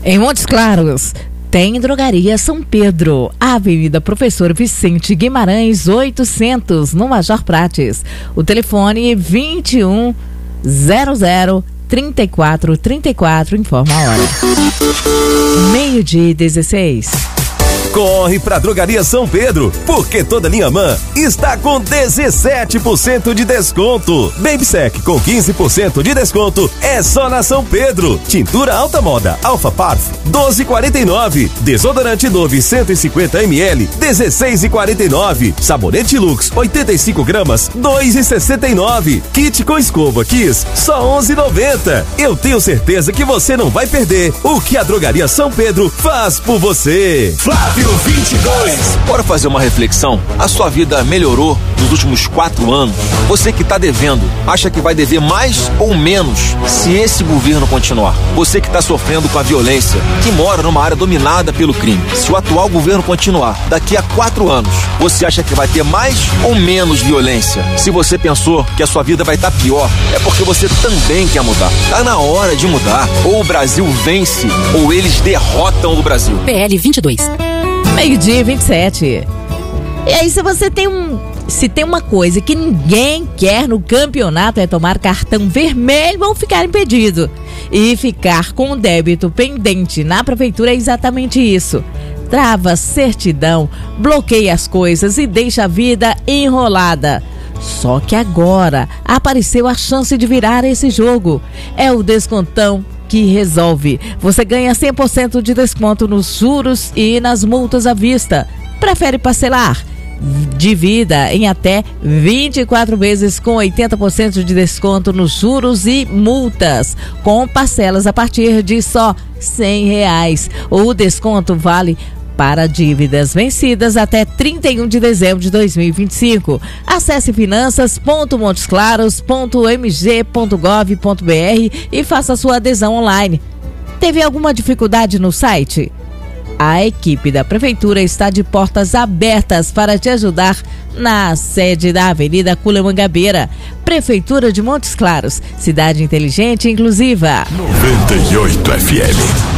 Em Montes Claros, tem Drogaria São Pedro, Avenida Professor Vicente Guimarães 800, no Major Prates. O telefone 2100-3434, informa a hora. 12:16. Corre pra Drogaria São Pedro, porque toda linha MAN está com 17% de desconto. Baby Sec com 15% de desconto é só na São Pedro. Tintura alta moda Alpha Parf 12,49. Desodorante Dove 150 ml 16,49. Sabonete Lux 85 gramas 2,69. Kit com escova Kiss só 11,90. Eu tenho certeza que você não vai perder o que a Drogaria São Pedro faz por você. Flávio 22. Bora fazer uma reflexão? A sua vida melhorou nos últimos 4 anos? Você que está devendo, acha que vai dever mais ou menos se esse governo continuar? Você que está sofrendo com a violência, que mora numa área dominada pelo crime, se o atual governo continuar, daqui a 4 anos, você acha que vai ter mais ou menos violência? Se você pensou que a sua vida vai estar pior, é porque você também quer mudar. Tá na hora de mudar. Ou o Brasil vence, ou eles derrotam o Brasil. PL 22. 12:27. E aí, se tem uma coisa que ninguém quer no campeonato é tomar cartão vermelho ou ficar impedido. E ficar com o débito pendente na prefeitura é exatamente isso. Trava certidão, bloqueia as coisas e deixa a vida enrolada. Só que agora apareceu a chance de virar esse jogo. É o descontão que resolve. Você ganha 100% de desconto nos juros e nas multas à vista. Prefere parcelar? Divida em até 24 vezes com 80% de desconto nos juros e multas, com parcelas a partir de só R$100. O desconto vale para dívidas vencidas até 31 de dezembro de 2025. Acesse finanças.montesclaros.mg.gov.br e faça sua adesão online. Teve alguma dificuldade no site? A equipe da Prefeitura está de portas abertas para te ajudar na sede da Avenida Cula Mangabeira. Prefeitura de Montes Claros, cidade inteligente e inclusiva. 98 FM.